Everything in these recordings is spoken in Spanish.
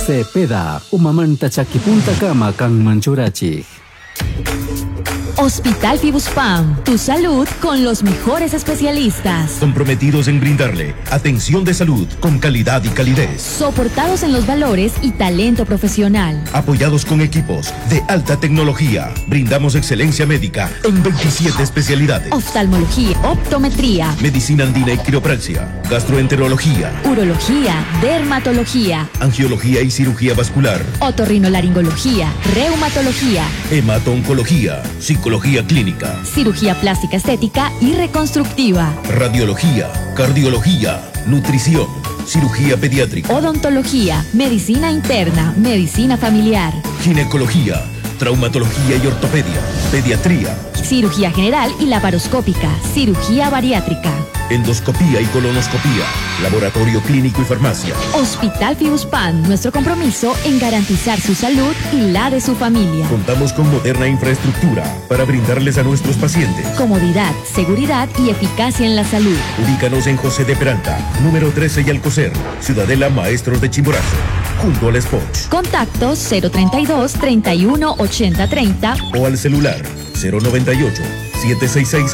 Cepeda, umamanta chakipunta kama kang manchurachi. Hospital Fibuspam, tu salud con los mejores especialistas. Comprometidos en brindarle atención de salud con calidad y calidez. Soportados en los valores y talento profesional. Apoyados con equipos de alta tecnología. Brindamos excelencia médica en 27 especialidades. Oftalmología, optometría, medicina andina y quiropraxia, gastroenterología, urología, dermatología, angiología y cirugía vascular, otorrinolaringología, reumatología, hemato-oncología, psicología clínica, cirugía plástica estética y reconstructiva, radiología, cardiología, nutrición, cirugía pediátrica, odontología, medicina interna, medicina familiar, ginecología, traumatología y ortopedia, pediatría, cirugía general y laparoscópica, cirugía bariátrica, endoscopía y colonoscopía, laboratorio clínico y farmacia. Hospital Fibuspam, nuestro compromiso en garantizar su salud y la de su familia. Contamos con moderna infraestructura para brindarles a nuestros pacientes comodidad, seguridad y eficacia en la salud. Ubícanos en José de Peralta, número 13 y Alcocer, Ciudadela Maestros de Chimborazo, junto al Spoch. Contactos 032 31 80 30 o al celular 098 766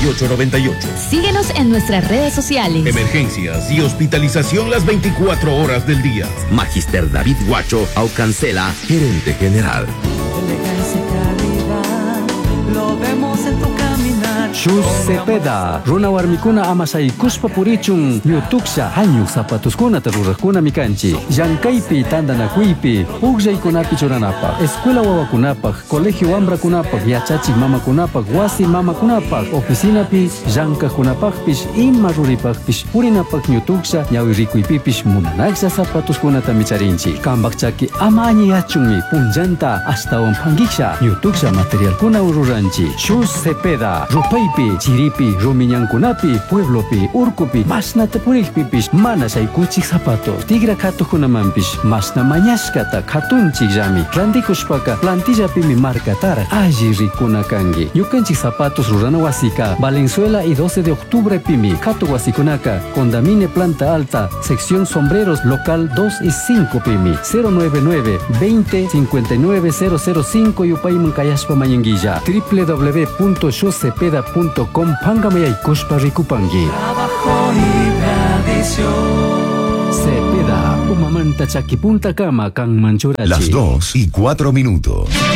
4898. Síguenos en nuestras redes sociales. Emergencias y hospitalización las 24 horas del día. Magister David Guacho Aucancela, gerente general. Elegancia y calidad, lo vemos en tu caminar. Shoes Cepeda, runa warmikuna amasay kuspa purichun, yutuksha hanyuk zapatuskuna tarurakuna mikanchi. Yankaypi tandanakuypi, ugjaykunapi churanapaq, escuela wawakunapaq, colegio wambrakunapaq, yachachik mamakunapaq, wasi mamakunapaq, oficinapi llankaqkunapaqpish ima ruripaqpish purinapaq ñutuksha ñawirikuypipish munanaysa zapatuskunata micharinchi. Kambaqchaki ama añiyachunmi punllanta astawan phangiksha ñutuksha materialkuna ururanchi. Shoes Cepeda, rupaypi, chiripi, rumiñankunapi, pueblopi, urkupi, masnata purikpipish mana saykuchik zapatos. Tigra katukunamanpish masna mañashkata katunchik llami. Randikushpaka plantillapimi markatara alli rikuna kangi. Ñukanchik zapatos rurana wasika Valenzuela y 12 de octubre pimi. Katu wasikunaka Condamine Planta Alta, sección sombreros local 2 y 5 pimi. 099 20 59 005 y upayman kayashpa mayanguilla. www.shoescepeda.com Pangamay Kushpa Rikupangi. Trabajo y tradición. Cepeda, umamanta chakipunta kama kang manchurachi. Las 2:04.